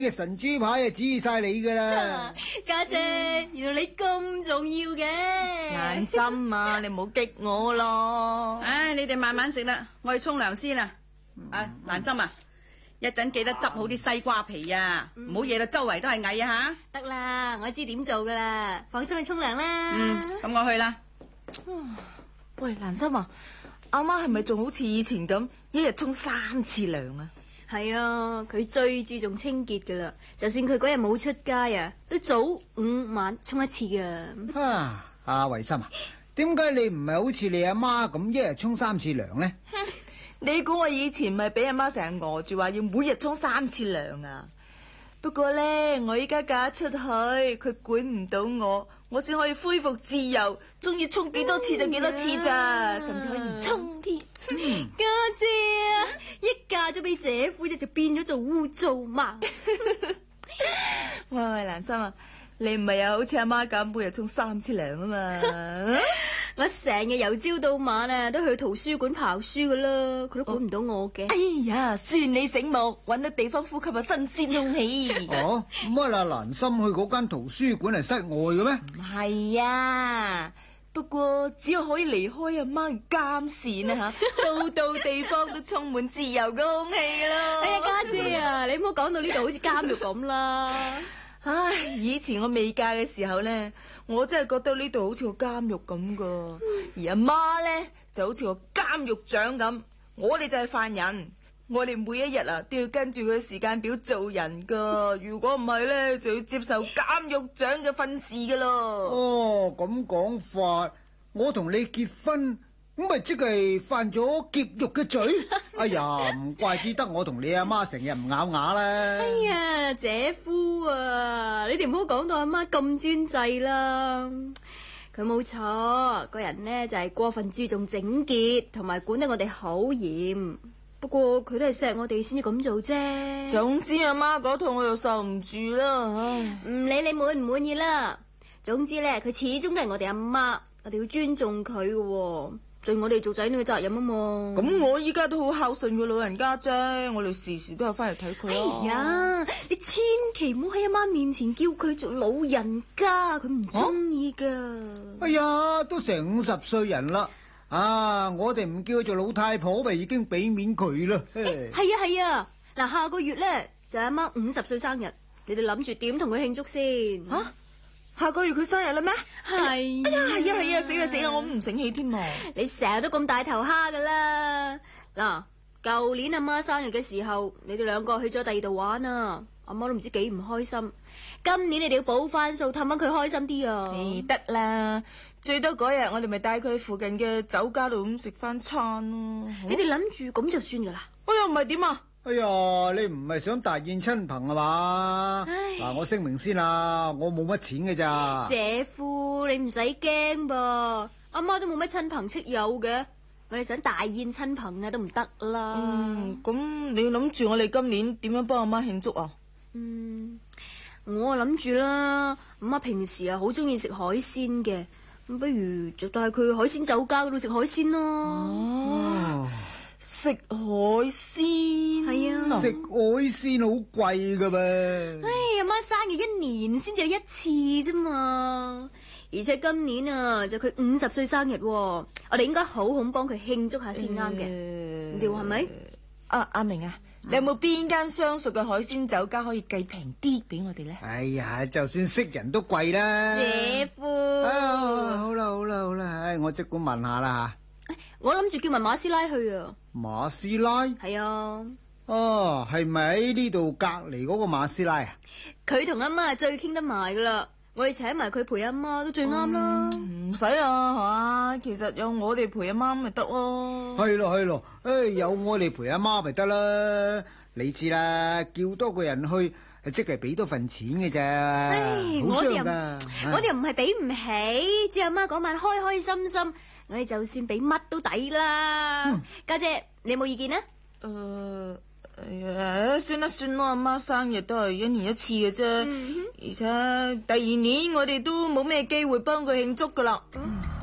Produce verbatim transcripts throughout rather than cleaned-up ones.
嘅神豬牌啊，指意晒你噶啦。 家姐，原來你咁重要嘅。 蘭心啊，你唔好激我咯。 唉，你哋慢慢食啦，我去沖涼先啦。啊，蘭心啊，一陣記得執好啲西瓜皮啊，唔好惹到周圍都係蟻啊吓。 得啦，我知點做噶啦，放心去沖涼啦。 嗯，咁我去啦。 喂，蘭心啊，阿媽係咪仲好似以前咁，一日沖三次涼啊？ 係啊，佢最注重清潔噶啦，就算佢嗰日冇出街啊，都早午晚沖一次噶。 啊，阿維心啊，點解你唔係好似你阿媽咁一日沖三次涼呢？ 你估我以前咪俾阿媽成日餓住話要每日沖三次涼啊？不過咧，我依家嫁出去，佢管唔到我，我先可以恢復自由，中意沖幾多次就幾多次咋，甚至可以唔沖添。 家姐啊，一嫁咗俾姐夫，就變咗做污糟貓。 喂喂，蘭心啊，你唔係又好似阿媽咁每日沖三次涼啊嘛？ 我成日由朝到晚啊，都去圖書館刨書噶啦，佢都管唔到我嘅。 哎呀，算你醒目，搵到地方呼吸下新鮮空氣。 哦，乜啊？蘭心去嗰間圖書館係室外嘅咩？ 唔係啊，不過只要可以離開阿媽嘅監視呢吓，到到地方都充滿自由嘅空氣咯。 哎呀，家姐啊，你唔好講到呢度好似監獄咁啦。 唉，以前我未嫁嘅時候咧，我真係覺得呢度好似個監獄咁噶，而阿媽咧就好似個監獄長咁，我哋就係犯人，我哋每一日啊都要跟住佢嘅時間表做人噶，如果唔係咧就要接受監獄長嘅訓示噶咯。 哦，咁講法，我同你結婚咁咪即係犯咗劫獄嘅罪？哎呀，唔怪之得我同你阿媽成日唔咬牙啦。 哎呀，姐夫啊，你哋唔好講到阿媽咁專制啦。佢冇錯，個人呢就係過分注重整潔，同埋管得我哋好嚴。不過佢都係錫我哋先至咁做啫。 總之阿媽嗰套我又受唔住啦，唉， 唔理你滿唔滿意啦。總之咧，佢始終都係我哋阿媽，我哋要尊重佢嘅。盡我哋做仔女嘅責任啊嘛。 咁我依家都好孝順個老人家啫，我哋時時都有翻嚟睇佢。 哎呀，你千祈唔好喺阿媽面前叫佢做老人家，佢唔中意噶。 哎呀，都成五十歲人啦，啊，我哋唔叫佢做老太婆，咪已經俾面佢啦。 係啊係啊，嗱，下個月咧就阿媽五十歲生日，你哋諗住點同佢慶祝先？ 吓、啊？下個月佢生日啦咩？ 係。 哎呀，係啊係啊，死啦死啦，我唔醒起添啊！ 你成日都咁大頭蝦噶啦。嗱，舊年阿媽生日嘅時候，你哋兩個去咗第二度玩啊，阿媽都唔知幾唔開心。今年你哋要補翻數，氹翻佢開心啲啊。 誒，得啦，最多嗰日我哋咪帶佢去附近嘅酒家度咁食翻餐咯。 你哋諗住咁就算噶啦？ 哎呀，唔係點啊？ 哎呀，你唔係想大宴親朋啊嘛？嗱，我聲明先啦，我冇乜錢嘅咋。 姐夫，你唔使驚噃，阿媽都冇乜親朋戚友嘅，我哋想大宴親朋啊都唔得啦。 嗯，咁你諗住我哋今年點樣幫阿媽慶祝啊？ 嗯，我諗住啦，阿媽平時啊好中意食海鮮嘅，咁不如就帶佢去海鮮酒家嗰度食海鮮咯。 哦，食海鮮係啊， 食海鮮好貴噶噃。 唉，阿媽生日一年先至有一次啫嘛，而且今年啊就佢五十歲生日，我哋應該好好幫佢慶祝下先啱嘅。你話係咪？ 阿阿明啊，你有冇邊間相熟嘅海鮮酒家可以計平啲俾我哋咧？ 哎呀，就算識人都貴啦。 姐夫， 啊，好啦好啦好啦，唉，我即管問下啦吓。 我諗住叫埋馬師奶去啊。 馬師奶？ 係啊。 哦，係咪喺呢度隔籬嗰個馬師奶啊？ 佢同阿媽係最傾得埋噶啦，我哋請埋佢陪阿媽都最啱啦。 唔使啊，係嘛？其實有我哋陪阿媽咪得咯。 係咯係咯，誒，有我哋陪阿媽咪得啦。你知啦，叫多個人去，即係俾多份錢嘅咋。 唉， 好傷噶。 我哋又唔係俾唔起，只阿媽嗰晚開開心心，我哋就算俾乜都抵啦。家姐，你有冇意見啊？ 誒。誒，算啦算啦，阿媽生日都係一年一次嘅啫，嗯、而且第二年我哋都冇咩機會幫佢慶祝噶啦。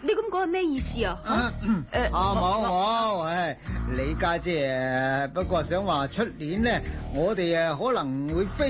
你咁講係咩意思啊？ 啊， 誒啊冇冇，唉，你家姐誒，不過想話出年咧，我哋誒可能會飛